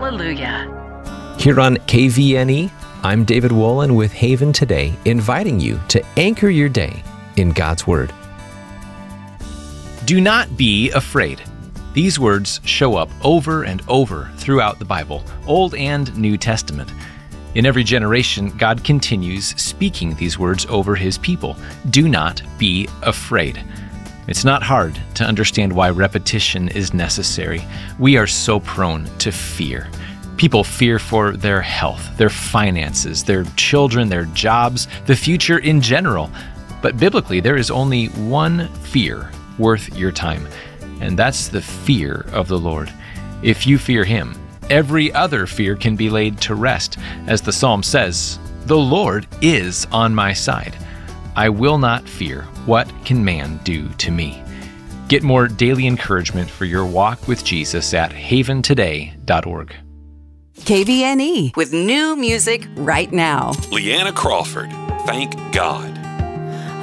Hallelujah. Here on KVNE, I'm David Wolin with Haven Today, inviting you to anchor your day in God's Word. Do not be afraid. These words show up over and over throughout the Bible, Old and New Testament. In every generation, God continues speaking these words over His people. Do not be afraid. It's not hard to understand why repetition is necessary. We are so prone to fear. People fear for their health, their finances, their children, their jobs, the future in general. But biblically, there is only one fear worth your time, and that's the fear of the Lord. If you fear Him, every other fear can be laid to rest. As the Psalm says, "The Lord is on my side. I will not fear. What can man do to me?" Get more daily encouragement for your walk with Jesus at haventoday.org. KVNE with new music right now. Leanna Crawford, Thank God.